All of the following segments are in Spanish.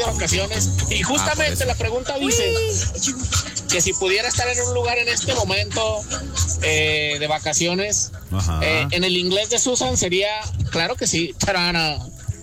vacaciones. Y justamente la pregunta dice que si pudiera estar en un lugar en este momento de vacaciones, en el inglés de Susan sería, claro que sí, Charana.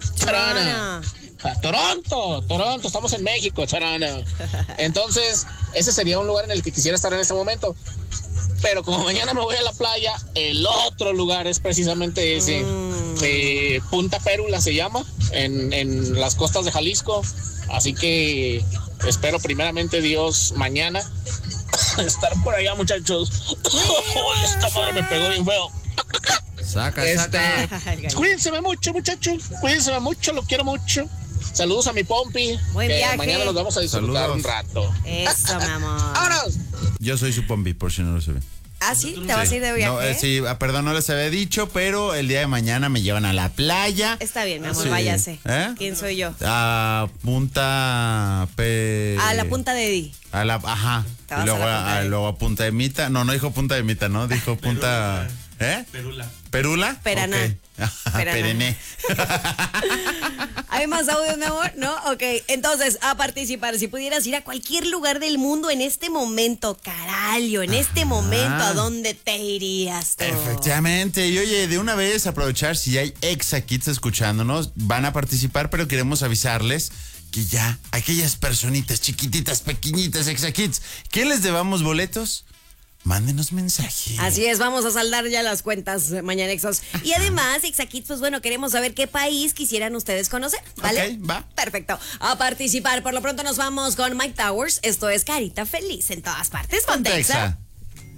Toronto, estamos en México, Charana. Entonces, ese sería un lugar en el que quisiera estar en este momento. Pero como mañana me voy a la playa, el otro lugar es precisamente ese. Punta Pérula se llama, en las costas de Jalisco. Así que espero primeramente Dios mañana estar por allá, muchachos. Esta madre me pegó bien feo. Saca. Cuídense mucho, muchachos. Cuídense mucho, lo quiero mucho. Saludos a mi Pompi. Buen viaje. Mañana nos vamos a disfrutar un rato. Eso, mi amor. ¡Vámonos! Yo soy su Pompi, por si no lo saben. ¿Ah, sí? ¿Te vas a ir de viaje? No, sí, perdón, no les había dicho, pero el día de mañana me llevan a la playa. Está bien, mi amor, váyase. ¿Quién soy yo? A Punta A la Punta de Di. Ajá. Y luego a Punta de Mita. No dijo Punta de Mita, ¿no? Dijo Punta... ¿Perula? Peraná. Okay. Perené. ¿Hay más audio, mi amor? ¿No? Ok. Entonces, a participar. Si pudieras ir a cualquier lugar del mundo en este momento, caralho, en este momento, ¿a dónde te irías tú? Efectivamente. Y oye, de una vez aprovechar, si hay Exa-Kids escuchándonos, van a participar, pero queremos avisarles que ya aquellas personitas chiquititas, pequeñitas, Exa-Kids, que les debamos boletos, mándenos mensaje. Así es, vamos a saldar ya las cuentas, Mañanexos. Y además, Exa-Kids, pues bueno, queremos saber qué país quisieran ustedes conocer, ¿vale? Ok, va. Perfecto. A participar. Por lo pronto nos vamos con Mike Towers. Esto es Carita Feliz en todas partes. Ponte Exa.